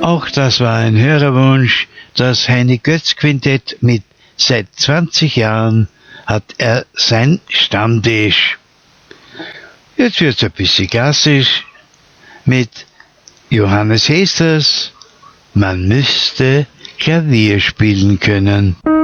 Auch das war ein Hörerwunsch, das Heini Götz Quintett mit seit 20 Jahren hat er sein Stammtisch. Jetzt wird's ein bisschen klassisch mit Johannes Hesters, man müsste Klavier spielen können.